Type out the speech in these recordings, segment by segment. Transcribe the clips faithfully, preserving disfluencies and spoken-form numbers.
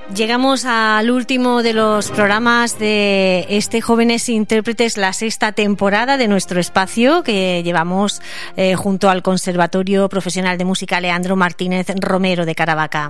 Llegamos al último de los programas de este Jóvenes Intérpretes, la sexta temporada de nuestro espacio que llevamos eh, junto al Conservatorio Profesional de Música Leandro Martínez Romero de Caravaca.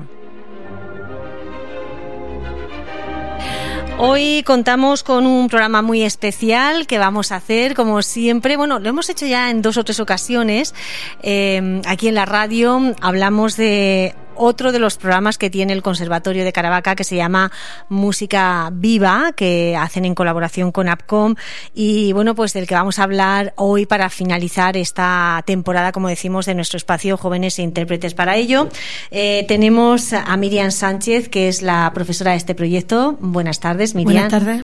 Hoy contamos con un programa muy especial que vamos a hacer, como siempre. Bueno, lo hemos hecho ya en dos o tres ocasiones. Eh, aquí en la radio hablamos de otro de los programas que tiene el Conservatorio de Caravaca, que se llama Música Viva, que hacen en colaboración con APCOM, y bueno, pues del que vamos a hablar hoy para finalizar esta temporada, como decimos, de nuestro espacio Jóvenes e Intérpretes. Para ello eh, tenemos a Miriam Sánchez, que es la profesora de este proyecto. Buenas tardes, Miriam. Buenas tardes.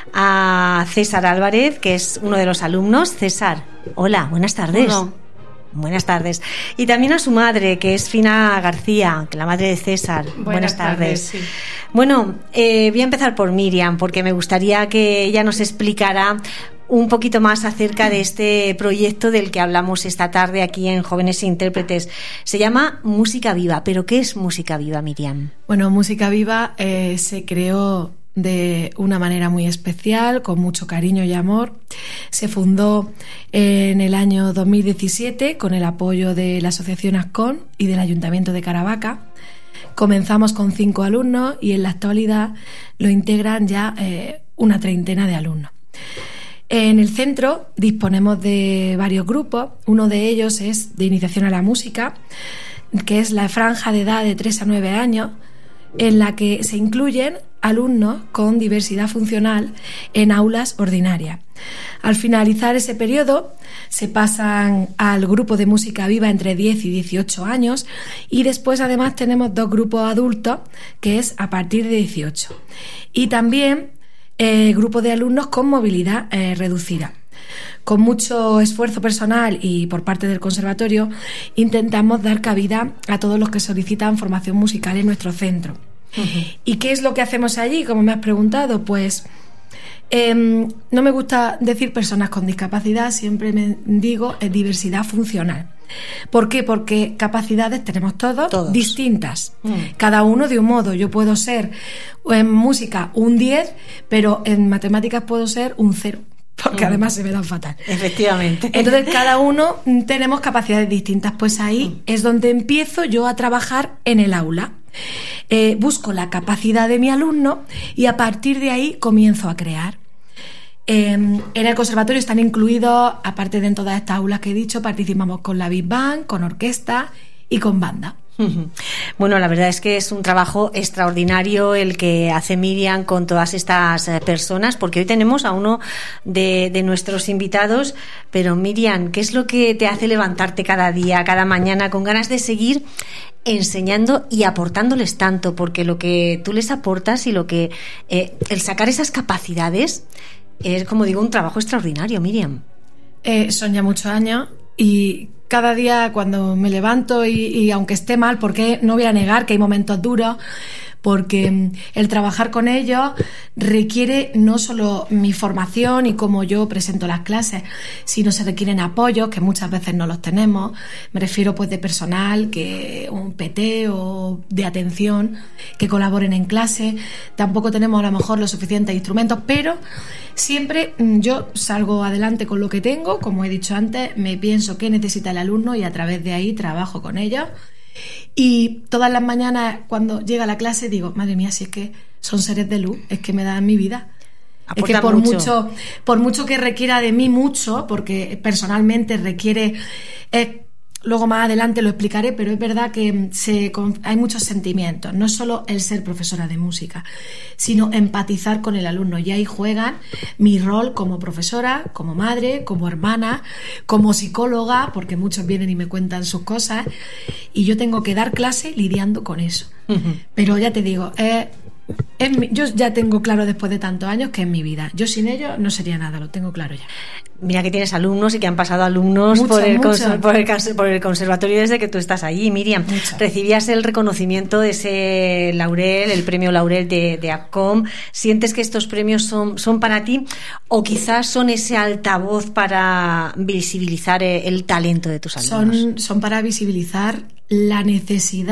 A César Álvarez, que es uno de los alumnos. César, hola, buenas tardes. Hola. Buenas tardes. Y también a su madre, que es Fina García, la madre de César. Buenas, Buenas tardes. tardes sí. Bueno, eh, voy a empezar por Miriam, porque me gustaría que ella nos explicara un poquito más acerca de este proyecto del que hablamos esta tarde aquí en Jóvenes Intérpretes. Se llama Música Viva, pero ¿qué es Música Viva, Miriam? Bueno, Música Viva eh, se creó de una manera muy especial, con mucho cariño y amor. Se fundó en el año dos mil diecisiete con el apoyo de la Asociación APCOM y del Ayuntamiento de Caravaca. Comenzamos con cinco alumnos y en la actualidad lo integran ya eh, una treintena de alumnos. En el centro disponemos de varios grupos. Uno de ellos es de iniciación a la música, que es la franja de edad de tres a nueve años, en la que se incluyen alumnos con diversidad funcional en aulas ordinarias. Al finalizar ese periodo se pasan al grupo de música viva entre diez y dieciocho años, y después además tenemos dos grupos adultos, que es a partir de dieciocho, y también eh, grupo de alumnos con movilidad eh, reducida. Con mucho esfuerzo personal y por parte del conservatorio intentamos dar cabida a todos los que solicitan formación musical en nuestro centro. Uh-huh. ¿Y qué es lo que hacemos allí? Como me has preguntado, pues eh, no me gusta decir personas con discapacidad, siempre me digo eh, diversidad funcional. ¿Por qué? Porque capacidades tenemos todos, todos. distintas, mm. cada uno de un modo. Yo puedo ser en música un diez, pero en matemáticas puedo ser un cero. Porque mm. además se me dan fatal. Efectivamente. Entonces cada uno tenemos capacidades distintas. Pues ahí mm. es donde empiezo yo a trabajar en el aula. Eh, busco la capacidad de mi alumno y a partir de ahí comienzo a crear. Eh, en el conservatorio están incluidos, aparte de en todas estas aulas que he dicho, participamos con la Big Band, con orquesta y con banda. Bueno, la verdad es que es un trabajo extraordinario el que hace Miriam con todas estas personas, porque hoy tenemos a uno de, de nuestros invitados. Pero Miriam, ¿qué es lo que te hace levantarte cada día, cada mañana, con ganas de seguir enseñando y aportándoles tanto? Porque lo que tú les aportas y lo que eh, el sacar esas capacidades es, como digo, un trabajo extraordinario, Miriam. Eh, son ya muchos años y cada día cuando me levanto y, y aunque esté mal, porque no voy a negar que hay momentos duros, porque el trabajar con ellos requiere no solo mi formación y cómo yo presento las clases, sino se requieren apoyos que muchas veces no los tenemos. Me refiero pues de personal, que un P T o de atención que colaboren en clase. Tampoco tenemos a lo mejor los suficientes instrumentos, pero siempre yo salgo adelante con lo que tengo. Como he dicho antes, me pienso qué necesita el alumno y a través de ahí trabajo con ellos. Y todas las mañanas cuando llega la clase digo, madre mía, si es que son seres de luz, es que me dan mi vida. Aportan es que por mucho. mucho por mucho que requiera de mí mucho, porque personalmente requiere eh, luego más adelante lo explicaré, pero es verdad que se, hay muchos sentimientos, no solo el ser profesora de música, sino empatizar con el alumno, y ahí juegan mi rol como profesora, como madre, como hermana, como psicóloga, porque muchos vienen y me cuentan sus cosas y yo tengo que dar clase lidiando con eso. Uh-huh. Pero ya te digo, eh, es mi, yo ya tengo claro después de tantos años que es mi vida. Yo sin ello no sería nada, lo tengo claro ya. Mira que tienes alumnos y que han pasado alumnos mucho, por, el cons- por, el, por el conservatorio desde que tú estás allí, Miriam. Mucho. Recibías el reconocimiento de ese Laurel, el premio Laurel de, de APCOM. ¿Sientes que estos premios son, son para ti o quizás son ese altavoz para visibilizar el, el talento de tus alumnos? Son, son para visibilizar la necesidad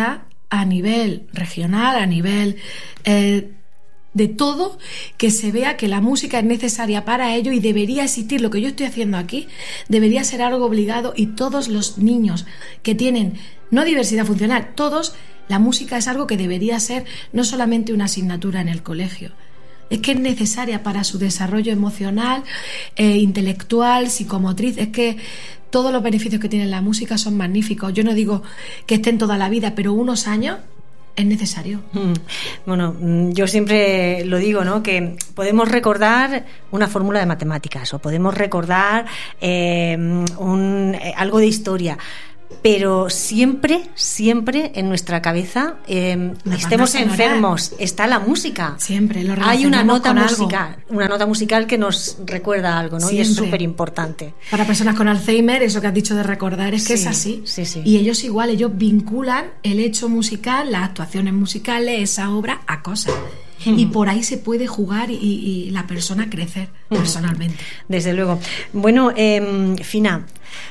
a nivel regional, a nivel eh, de todo, que se vea que la música es necesaria para ello y debería existir. Lo que yo estoy haciendo aquí debería ser algo obligado, y todos los niños que tienen no diversidad funcional, todos, la música es algo que debería ser no solamente una asignatura en el colegio, es que es necesaria para su desarrollo emocional, eh, intelectual, psicomotriz. Es que todos los beneficios que tiene la música son magníficos. Yo no digo que estén toda la vida, pero unos años es necesario. Bueno, yo siempre lo digo, ¿no? Que podemos recordar una fórmula de matemáticas o podemos recordar eh, un, eh, algo de historia, pero siempre, siempre en nuestra cabeza, eh, estemos enfermos, está la música. Siempre lo hay una nota musical, algo. una nota musical que nos recuerda algo, ¿no? Siempre. Y es súper importante. Para personas con Alzheimer, eso que has dicho de recordar, es que sí, es así. Sí, sí. Y ellos igual, ellos vinculan el hecho musical, las actuaciones musicales, esa obra, a cosas. Mm. Y por ahí se puede jugar y, y la persona crecer mm. personalmente. Desde luego. Bueno, eh, Fina,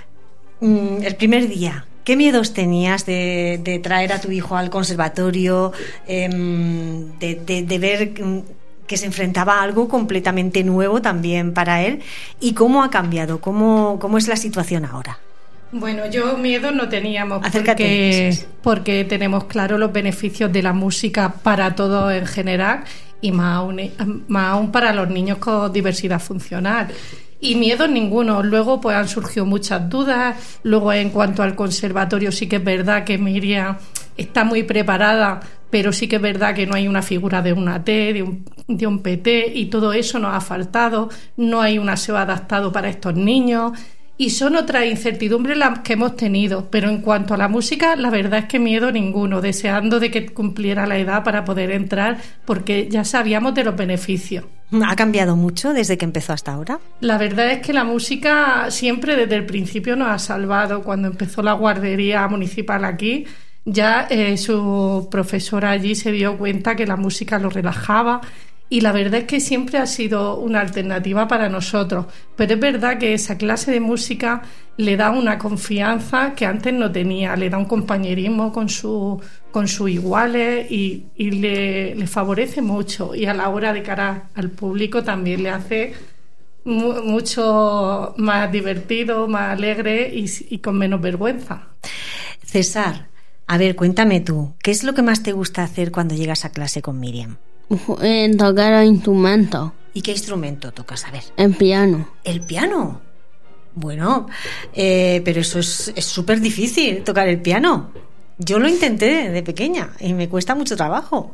el primer día, ¿qué miedos tenías de, de traer a tu hijo al conservatorio, eh, de, de, de ver que se enfrentaba a algo completamente nuevo también para él? ¿Y cómo ha cambiado? ¿Cómo, cómo es la situación ahora? Bueno, yo miedo no teníamos. Acércate, porque, porque tenemos claro los beneficios de la música para todos en general y más aún, más aún para los niños con diversidad funcional. Y miedo ninguno. Luego pues han surgido muchas dudas. Luego, en cuanto al conservatorio, sí que es verdad que Miriam está muy preparada, pero sí que es verdad que no hay una figura de una T, de un, de un P T, y todo eso nos ha faltado. No hay un aseo adaptado para estos niños. Y son otras incertidumbres las que hemos tenido. Pero en cuanto a la música, la verdad es que miedo ninguno, deseando de que cumpliera la edad para poder entrar, porque ya sabíamos de los beneficios. ¿Ha cambiado mucho desde que empezó hasta ahora? La verdad es que la música siempre desde el principio nos ha salvado. Cuando empezó la guardería municipal aquí, ya eh, su profesora allí se dio cuenta que la música lo relajaba. Y la verdad es que siempre ha sido una alternativa para nosotros. Pero es verdad que esa clase de música le da una confianza que antes no tenía, le da un compañerismo con su, con sus iguales y, y le, le favorece mucho. Y a la hora de cara al público también le hace mu- mucho más divertido, más alegre y, y con menos vergüenza. César, a ver, cuéntame tú, ¿qué es lo que más te gusta hacer cuando llegas a clase con Miriam? En tocar instrumentos. ¿Y qué instrumento tocas? A ver. El piano. ¿El piano? Bueno, eh, pero eso es súper difícil, tocar el piano. Yo lo intenté de pequeña y me cuesta mucho trabajo.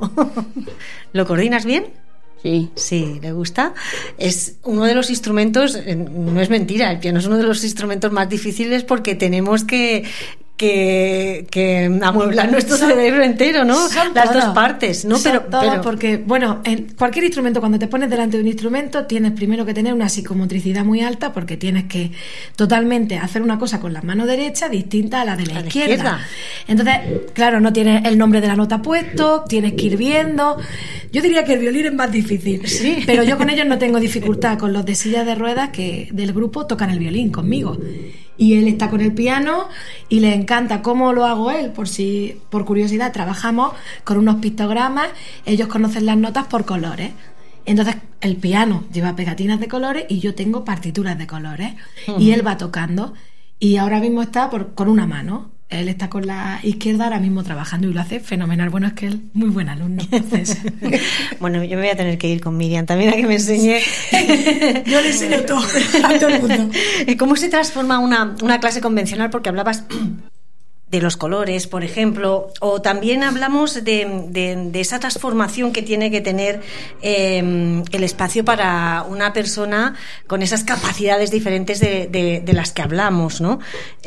¿Lo coordinas bien? Sí. Sí, ¿le gusta? Es uno de los instrumentos, no es mentira, el piano es uno de los instrumentos más difíciles porque tenemos que... Que, que amueblar nuestro son, cerebro entero, ¿no? Las todo, dos partes, ¿no? Pero, todo pero porque, bueno, en cualquier instrumento, cuando te pones delante de un instrumento, tienes primero que tener una psicomotricidad muy alta, porque tienes que totalmente hacer una cosa con la mano derecha distinta a la de la, la izquierda. izquierda. Entonces, claro, no tienes el nombre de la nota puesto, tienes que ir viendo. Yo diría que el violín es más difícil, sí. Pero yo con ellos no tengo dificultad. Con los de silla de ruedas que del grupo tocan el violín conmigo. Y él está con el piano y le encanta cómo lo hago él, por si por curiosidad. Trabajamos con unos pictogramas, ellos conocen las notas por colores. Entonces el piano lleva pegatinas de colores y yo tengo partituras de colores. Uh-huh. Y él va tocando y ahora mismo está por, con una mano. Él está con la izquierda ahora mismo trabajando y lo hace fenomenal. Bueno, es que él muy buen alumno. Entonces. Bueno, yo me voy a tener que ir con Miriam también a que me enseñe. Yo le enseño todo a todo el mundo. ¿Cómo se transforma una, una clase convencional? Porque hablabas de los colores, por ejemplo, o también hablamos de, de, de esa transformación que tiene que tener eh, el espacio para una persona con esas capacidades diferentes de, de, de las que hablamos, ¿no?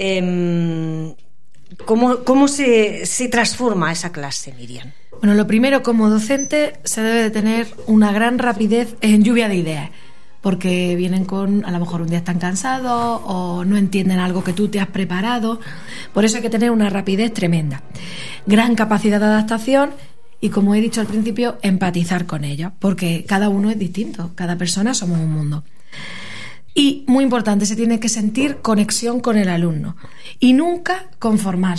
Eh, ¿Cómo, cómo se, se transforma esa clase, Miriam? Bueno, lo primero, como docente, se debe de tener una gran rapidez en lluvia de ideas, porque vienen con, a lo mejor un día están cansados o no entienden algo que tú te has preparado. Por eso hay que tener una rapidez tremenda, gran capacidad de adaptación y, como he dicho al principio, empatizar con ellos, porque cada uno es distinto, cada persona somos un mundo. Y, muy importante, se tiene que sentir conexión con el alumno y nunca conformarse.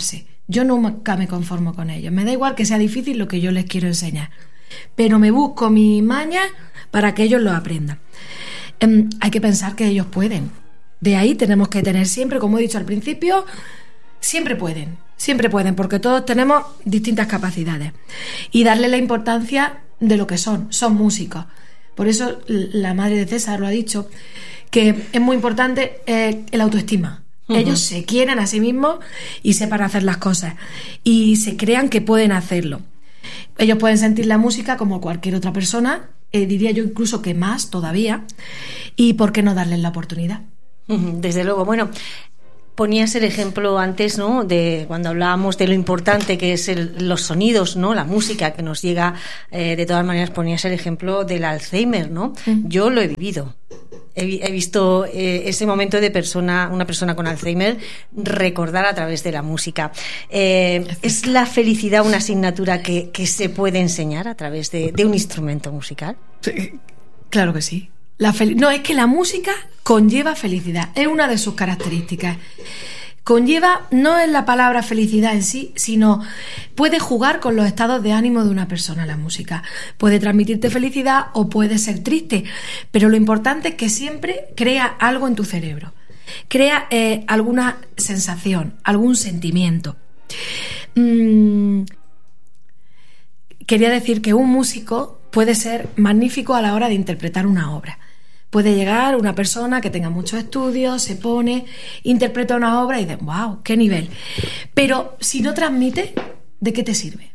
Yo nunca me conformo con ellos. Me da igual que sea difícil lo que yo les quiero enseñar. Pero me busco mi maña para que ellos lo aprendan. Eh, hay que pensar que ellos pueden. De ahí tenemos que tener siempre, como he dicho al principio, siempre pueden. Siempre pueden, porque todos tenemos distintas capacidades. Y darle la importancia de lo que son. Son músicos. Por eso la madre de César lo ha dicho, que es muy importante eh, el autoestima. Uh-huh. Ellos se quieren a sí mismos y sepan hacer las cosas. Y se crean que pueden hacerlo. Ellos pueden sentir la música como cualquier otra persona, eh, diría yo incluso que más todavía. ¿Y por qué no darles la oportunidad? Uh-huh, desde luego. Bueno, ponías el ejemplo antes, ¿no?, de cuando hablábamos de lo importante que es el, los sonidos, ¿no?, la música que nos llega, eh, de todas maneras ponías el ejemplo del Alzheimer, ¿no? Mm. Yo lo he vivido. He, he visto eh, ese momento de persona, una persona con Alzheimer recordar a través de la música. Eh, ¿Es la felicidad una asignatura que, que se puede enseñar a través de, de un instrumento musical? Sí, claro que sí. La fel- no, es que la música conlleva felicidad, es una de sus características. Conlleva, no es la palabra felicidad en sí, sino puede jugar con los estados de ánimo de una persona la música. Puede transmitirte felicidad o puede ser triste, pero lo importante es que siempre crea algo en tu cerebro, crea eh, alguna sensación, algún sentimiento. Mm, quería decir que un músico puede ser magnífico a la hora de interpretar una obra. Puede llegar una persona que tenga muchos estudios, se pone, interpreta una obra y dice, wow, qué nivel. Pero si no transmite, ¿de qué te sirve?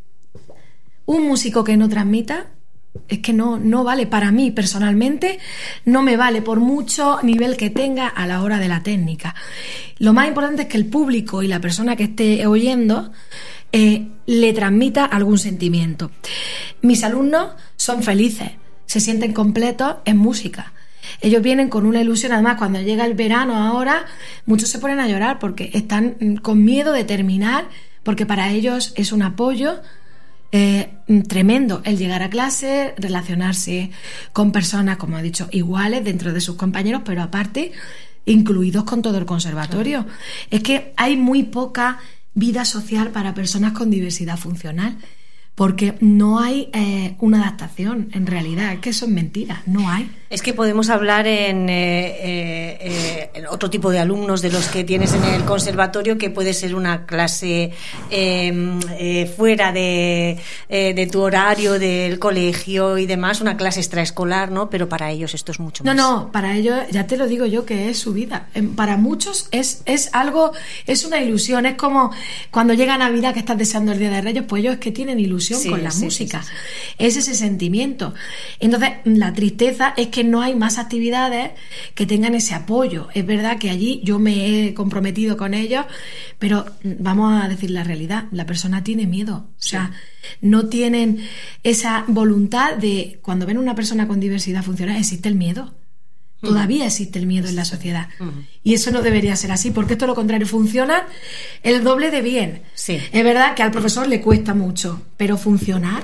Un músico que no transmita, es que no, no vale. Para mí, personalmente, no me vale por mucho nivel que tenga a la hora de la técnica. Lo más importante es que el público y la persona que esté oyendo eh, le transmita algún sentimiento. Mis alumnos son felices, se sienten completos en música. Ellos vienen con una ilusión. Además, cuando llega el verano ahora, muchos se ponen a llorar porque están con miedo de terminar, porque para ellos es un apoyo eh, tremendo el llegar a clase, relacionarse con personas, como he dicho, iguales dentro de sus compañeros, pero aparte incluidos con todo el conservatorio. Claro. Es que hay muy poca vida social para personas con diversidad funcional, porque no hay eh, una adaptación, en realidad, es que eso es mentira, no hay. Es que podemos hablar en, eh, eh, en otro tipo de alumnos de los que tienes en el conservatorio, que puede ser una clase eh, eh, fuera de, eh, de tu horario del colegio y demás, una clase extraescolar, ¿no? Pero para ellos esto es mucho no, más. No, no, para ellos, ya te lo digo yo, que es su vida. Para muchos es, es algo, es una ilusión, es como cuando llega Navidad que estás deseando el Día de Reyes, pues ellos es que tienen ilusión sí, con la sí, música. Sí, sí, sí. Es ese sentimiento. Entonces, la tristeza es que que no hay más actividades que tengan ese apoyo. Es verdad que allí yo me he comprometido con ellos, pero vamos a decir la realidad, la persona tiene miedo, o sea, sí. no tienen esa voluntad de, cuando ven a una persona con diversidad funcional, existe el miedo. Uh-huh. Todavía existe el miedo en la sociedad. Uh-huh. Y eso no debería ser así, porque esto lo contrario, funciona el doble de bien. Sí. Es verdad que al profesor le cuesta mucho, pero funcionar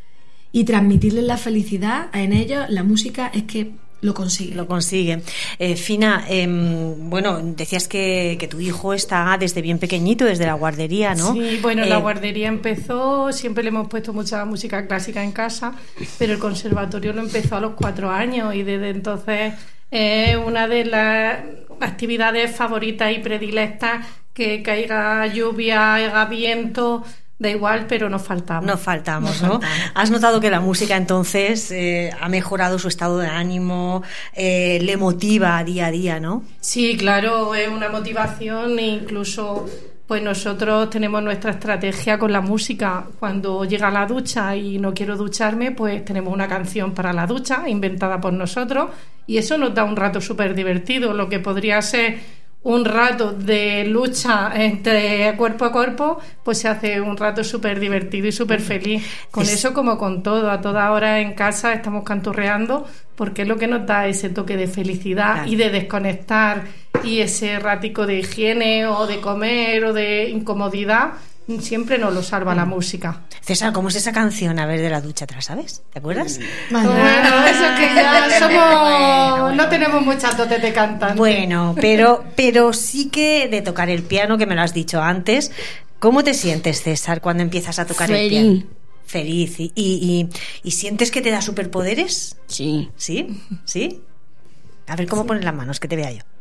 y transmitirles la felicidad en ellos, la música, es que lo consigue. Lo consigue. Eh, Fina, eh, bueno, decías que, que tu hijo está desde bien pequeñito, desde la guardería, ¿no? Sí, bueno, eh, la guardería empezó, siempre le hemos puesto mucha música clásica en casa, pero el conservatorio lo empezó a los cuatro años y desde entonces es una de las actividades favoritas y predilectas, que caiga lluvia, haga viento, da igual, pero nos faltamos. Nos faltamos, nos ¿no? faltamos. ¿Has notado que la música entonces eh, ha mejorado su estado de ánimo, eh, le motiva día a día, ¿no? Sí, claro, es una motivación e incluso pues nosotros tenemos nuestra estrategia con la música. Cuando llega la ducha y no quiero ducharme, pues tenemos una canción para la ducha inventada por nosotros y eso nos da un rato súper divertido, lo que podría ser un rato de lucha entre cuerpo a cuerpo, pues se hace un rato súper divertido y súper feliz. Con es... eso, como con todo, a toda hora en casa estamos canturreando, porque es lo que nos da ese toque de felicidad, claro, y de desconectar, y ese ratico de higiene o de comer o de incomodidad siempre nos lo salva mm. la música. César, ¿cómo es esa canción? A ver, de la ducha atrás, ¿sabes? ¿Te acuerdas? Bueno, bueno, eso que ya somos... Bueno, no tenemos muchas dotes de cantante. Bueno, pero, pero sí que de tocar el piano, que me lo has dicho antes, ¿Cómo te sientes, César, cuando empiezas a tocar Feliz. el piano? Feliz. ¿Y, y, y sientes que te da superpoderes? Sí. ¿Sí? ¿Sí? A ver cómo pones las manos, que te vea yo.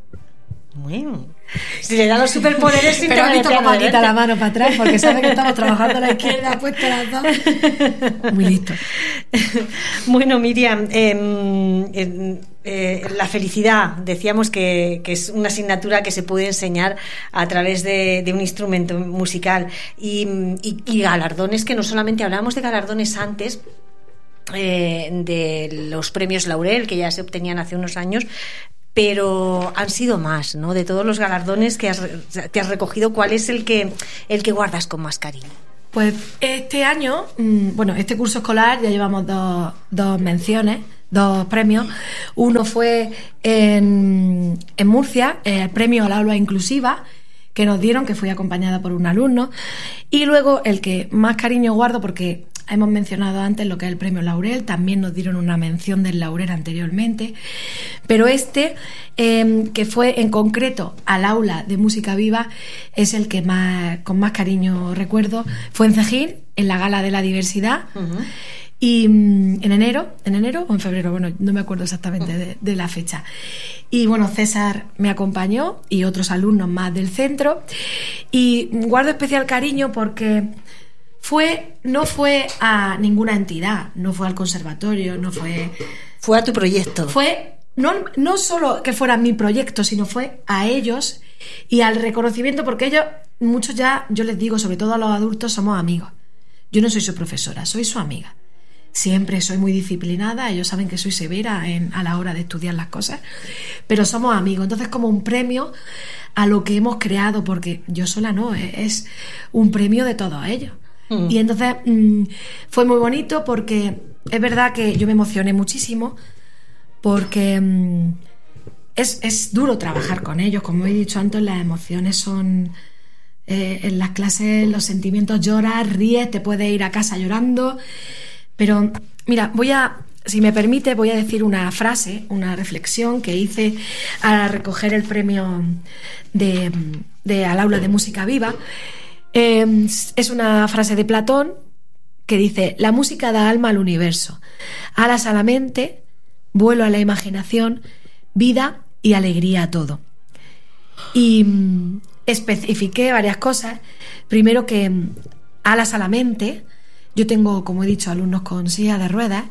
Bueno. Si le da los superpoderes sin Pero ha tener visto el cómo piano quita la delante. mano para atrás porque sabe que estamos trabajando a la izquierda, puesto las dos. Muy listo. Bueno, Miriam, eh, eh, eh, la felicidad, decíamos que, que es una asignatura que se puede enseñar a través de, de un instrumento musical y, y, y galardones, que no solamente hablábamos de galardones antes, eh, de los premios Laurel que ya se obtenían hace unos años, pero han sido más, ¿no? De todos los galardones que has, te has recogido, ¿cuál es el que, el que guardas con más cariño? Pues este año, bueno, este curso escolar ya llevamos dos, dos menciones, dos premios. Uno fue en, en Murcia, el premio al aula inclusiva que nos dieron, que fui acompañada por un alumno. Y luego el que más cariño guardo, porque hemos mencionado antes lo que es el premio Laurel, también nos dieron una mención del Laurel anteriormente, pero este, eh, que fue en concreto al aula de música viva, es el que más con más cariño recuerdo. Fue en Cejín, en la Gala de la Diversidad, uh-huh. y um, en enero, en enero o en febrero, bueno, no me acuerdo exactamente de, de la fecha. Y bueno, César me acompañó y otros alumnos más del centro, y guardo especial cariño porque Fue, no fue a ninguna entidad, no fue al conservatorio, no fue... Fue a tu proyecto. Fue, no, no solo que fuera mi proyecto, sino fue a ellos y al reconocimiento, porque ellos, muchos ya, yo les digo, sobre todo a los adultos, somos amigos. Yo no soy su profesora, soy su amiga. Siempre soy muy disciplinada, ellos saben que soy severa en, a la hora de estudiar las cosas, pero somos amigos. Entonces, como un premio a lo que hemos creado, porque yo sola no, es, es un premio de todos ellos. Mm. Y entonces mmm, fue muy bonito, porque es verdad que yo me emocioné muchísimo, porque mmm, es, es duro trabajar con ellos. Como he dicho antes, las emociones son... Eh, en las clases los sentimientos, lloras, ríes, te puedes ir a casa llorando. Pero mira, voy a, si me permite, voy a decir una frase, una reflexión que hice al recoger el premio de, de al aula de música viva. Eh, es una frase de Platón que dice: la música da alma al universo, alas a la mente, vuelo a la imaginación, vida y alegría a todo. Y mm, especifiqué varias cosas. Primero, que mm, alas a la mente. Yo tengo, como he dicho, alumnos con silla de ruedas,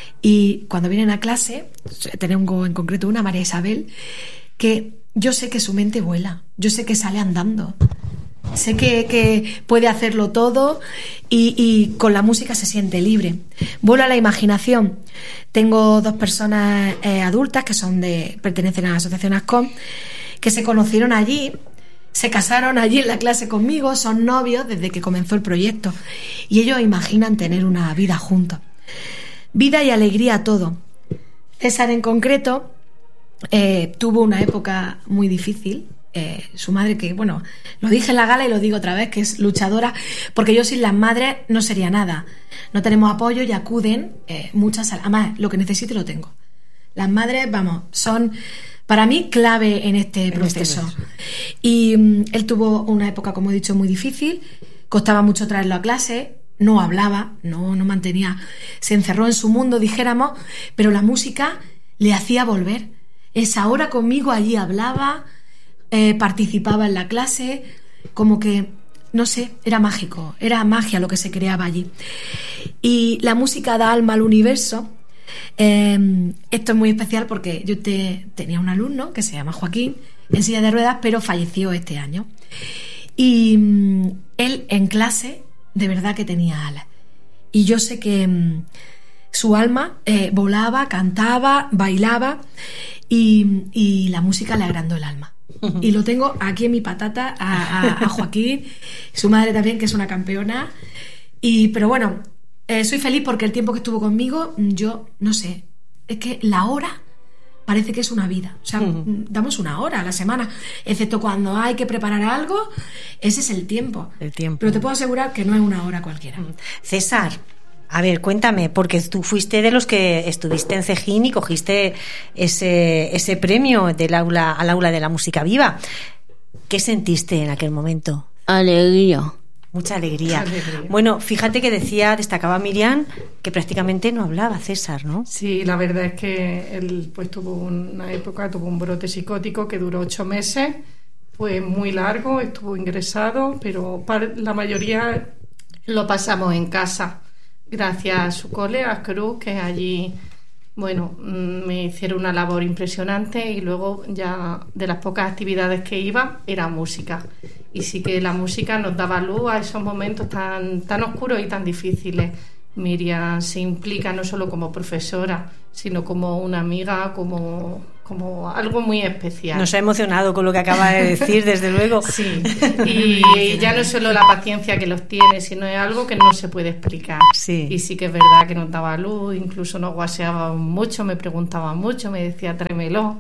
y cuando vienen a clase, tengo en concreto una, María Isabel, que yo sé que su mente vuela, yo sé que sale andando, sé que, que puede hacerlo todo, y, y con la música se siente libre. Vuelo a la imaginación. Tengo dos personas eh, adultas que son de pertenecen a la asociación ASCOM, que se conocieron allí, se casaron allí en la clase conmigo, son novios desde que comenzó el proyecto, y ellos imaginan tener una vida juntos. Vida y alegría a todo. César, en concreto, eh, tuvo una época muy difícil. Eh, su madre, que bueno, lo dije en la gala y lo digo otra vez, que es luchadora, porque yo sin las madres no sería nada. No tenemos apoyo y acuden eh, muchas... Además, lo que necesite lo tengo. Las madres, vamos, son... para mí, clave en este proceso. En este y um, él tuvo una época, como he dicho, muy difícil. Costaba mucho traerlo a clase. No hablaba, no, no mantenía... Se encerró en su mundo, dijéramos, pero la música le hacía volver. Esa hora conmigo allí hablaba, eh, participaba en la clase, como que, no sé, era mágico. Era magia lo que se creaba allí. Y la música da alma al universo. Eh, esto es muy especial porque yo te, tenía un alumno que se llama Joaquín, en silla de ruedas, pero falleció este año, y mm, él en clase de verdad que tenía alas, y yo sé que mm, su alma eh, volaba, cantaba, bailaba, y, y la música le agrandó el alma. Uh-huh. Y lo tengo aquí en mi patata a, a, a Joaquín, su madre también, que es una campeona. Y pero bueno, Eh, soy feliz porque el tiempo que estuvo conmigo, yo no sé, es que la hora parece que es una vida. O sea, uh-huh. damos una hora a la semana, excepto cuando hay que preparar algo, ese es el tiempo. El tiempo. Pero te puedo asegurar que no es una hora cualquiera. Uh-huh. César, a ver, cuéntame, porque tú fuiste de los que estuviste en Cejín y cogiste ese, ese premio del aula, al aula de la música viva. ¿Qué sentiste en aquel momento, Alegría. Mucha alegría. Alegría. Bueno, fíjate que decía, destacaba Miriam, que prácticamente no hablaba César, ¿no? Sí, la verdad es que él pues tuvo una época, tuvo un brote psicótico que duró ocho meses, fue muy largo, estuvo ingresado, pero para la mayoría lo pasamos en casa, gracias a su colega Cruz, que allí, bueno, me hicieron una labor impresionante, y luego ya de las pocas actividades que iba era música. Y sí que la música nos daba luz a esos momentos tan, tan oscuros y tan difíciles. Miriam se implica no solo como profesora, sino como una amiga, como, como algo muy especial. Nos ha emocionado con lo que acaba de decir, desde luego. Sí, y, y ya no es solo la paciencia que los tiene, sino es algo que no se puede explicar. Sí. Y sí que es verdad que nos daba luz, incluso nos guaseaba mucho, me preguntaba mucho, me decía trémelo.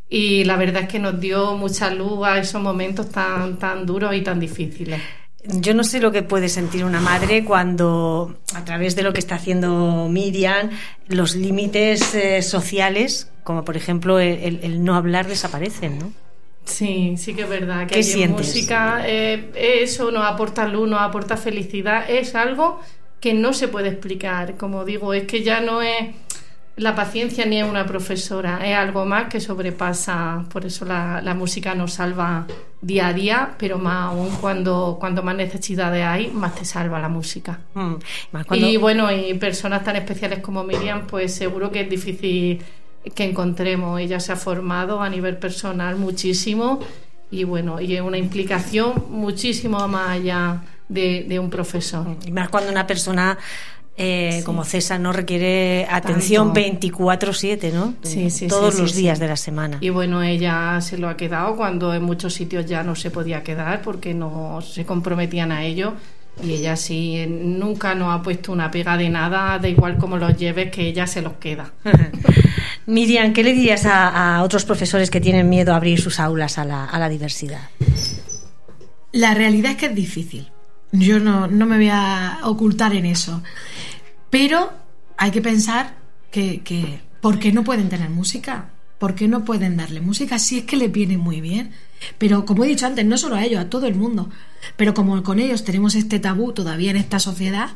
Y la verdad es que nos dio mucha luz a esos momentos tan, tan duros y tan difíciles. Yo no sé lo que puede sentir una madre cuando, a través de lo que está haciendo Miriam, los límites eh, sociales, como por ejemplo el, el, el no hablar, desaparecen, ¿no? Sí, sí que es verdad que ¿Qué hay sientes? música, eh, eso nos aporta luz, nos aporta felicidad, es algo que no se puede explicar. Como digo, es que ya no es la paciencia ni es una profesora, es algo más que sobrepasa. Por eso la, la música nos salva día a día, pero más aún cuando, cuando más necesidades hay, más te salva la música. Mm, más cuando... Y bueno, y personas tan especiales como Miriam, pues seguro que es difícil que encontremos. Ella se ha formado a nivel personal muchísimo, y bueno, y es una implicación muchísimo más allá de, de un profesor. Y más cuando una persona eh, Sí. como César no requiere atención Tanto. veinticuatro siete, ¿no? Sí, sí, Todos sí, los sí, días sí. de la semana. Y bueno, ella se lo ha quedado cuando en muchos sitios ya no se podía quedar porque no se comprometían a ello. Y ella sí, nunca nos ha puesto una pega de nada, da igual cómo los lleves, que ella se los queda. Miriam, ¿qué le dirías a, a otros profesores que tienen miedo a abrir sus aulas a la, a la diversidad? La realidad es que es difícil. Yo no, no me voy a ocultar en eso. Pero hay que pensar que, que ¿por qué no pueden tener música? ¿Por qué no pueden darle música? Si es que les viene muy bien. Pero como he dicho antes, no solo a ellos, a todo el mundo. Pero como con ellos tenemos este tabú todavía en esta sociedad,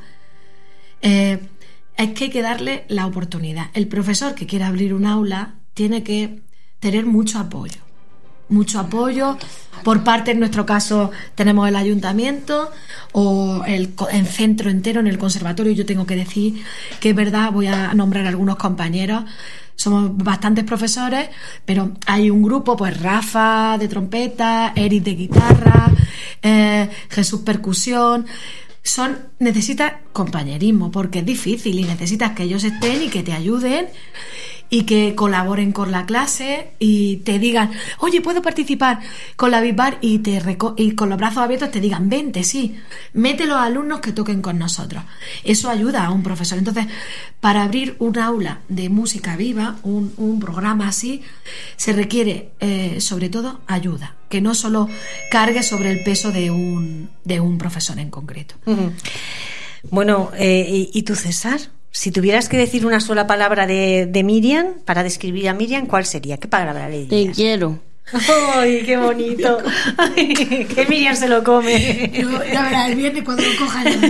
eh, es que hay que darle la oportunidad. El profesor que quiera abrir un aula tiene que tener mucho apoyo. Mucho apoyo por parte, en nuestro caso tenemos el ayuntamiento o el, el centro entero, en el conservatorio. Yo tengo que decir que es verdad, voy a nombrar algunos compañeros, somos bastantes profesores, pero hay un grupo, pues Rafa de trompeta, Eric de guitarra, eh, Jesús percusión. Son, necesitas compañerismo porque es difícil y necesitas que ellos estén y que te ayuden y que colaboren con la clase y te digan, oye, ¿puedo participar con la Big Band? Y, te reco- y con los brazos abiertos te digan, vente, sí, mete los alumnos que toquen con nosotros. Eso ayuda a un profesor. Entonces, para abrir un aula de música viva, un, un programa así, se requiere, eh, sobre todo, ayuda, que no solo cargue sobre el peso de un, de un profesor en concreto. Ujú. Bueno, eh, ¿y, ¿y tú, César? Si tuvieras que decir una sola palabra de, de Miriam, para describir a Miriam, ¿cuál sería? ¿Qué palabra le Te dirías? quiero. ¡Ay, qué bonito! Ay, que Miriam se lo come. Ya verás, el viernes cuando lo coja ya.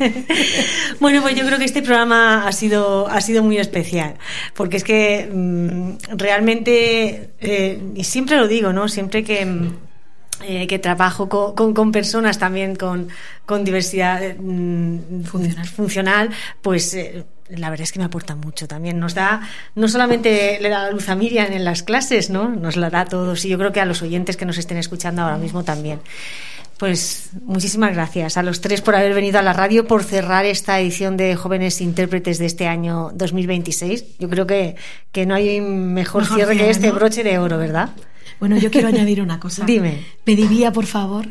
Bueno, pues yo creo que este programa ha sido, ha sido muy especial, porque es que mmm, realmente, eh, y siempre lo digo, ¿no? Siempre que... Eh, que trabajo con, con, con personas también con, con diversidad eh, funcional. funcional, pues eh, la verdad es que me aporta mucho también. Nos da, no solamente le da luz a Miriam en las clases, ¿no? Nos la da a todos, y yo creo que a los oyentes que nos estén escuchando ahora mismo también. Pues muchísimas gracias a los tres por haber venido a la radio, por cerrar esta edición de Jóvenes Intérpretes de este año dos mil veintiséis. Yo creo que, que no hay mejor, mejor cierre que este, ¿no? Broche de oro, ¿verdad? Bueno, yo quiero añadir una cosa. Dime. Pediría, por favor,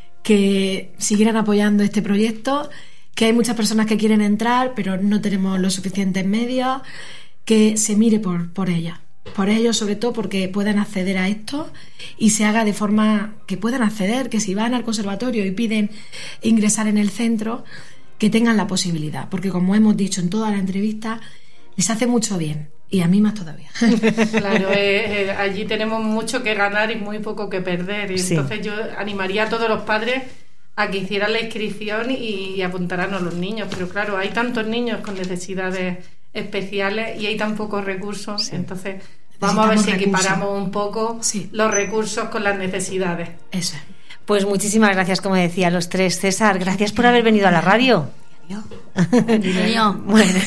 que siguieran apoyando este proyecto, que hay muchas personas que quieren entrar, pero no tenemos los suficientes medios, que se mire por, por ellas. Por ellos, sobre todo, porque puedan acceder a esto y se haga de forma que puedan acceder, que si van al conservatorio y piden ingresar en el centro, que tengan la posibilidad. Porque, como hemos dicho en toda la entrevista, les hace mucho bien. Y a mí más todavía. Claro, eh, eh, allí tenemos mucho que ganar y muy poco que perder. Y sí. Entonces yo animaría a todos los padres a que hicieran la inscripción y, y apuntaran a los niños. Pero claro, hay tantos niños con necesidades especiales y hay tan pocos recursos, sí. Entonces vamos a ver si equiparamos un poco sí. los recursos con las necesidades. Eso. Pues muchísimas gracias, como decía, los tres. César, gracias por haber venido a la radio. Bueno.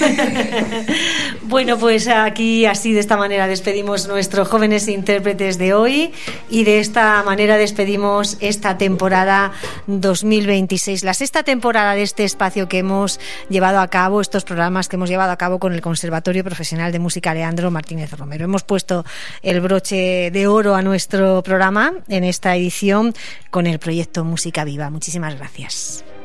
Bueno, pues aquí así de esta manera despedimos nuestros jóvenes intérpretes de hoy y de esta manera despedimos esta temporada dos mil veintiséis, la sexta temporada de este espacio que hemos llevado a cabo, estos programas que hemos llevado a cabo con el Conservatorio Profesional de Música Leandro Martínez Romero. Hemos puesto el broche de oro a nuestro programa en esta edición con el proyecto Música Viva. Muchísimas gracias.